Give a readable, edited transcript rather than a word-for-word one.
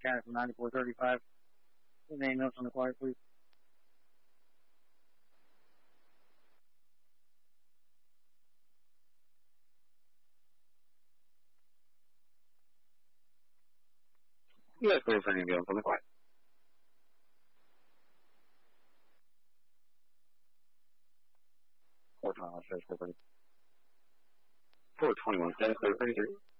Mechanic from 9435. Any notes on the quiet, please? Yes, please, any notes on the quiet. Four 421, stand clear, 33.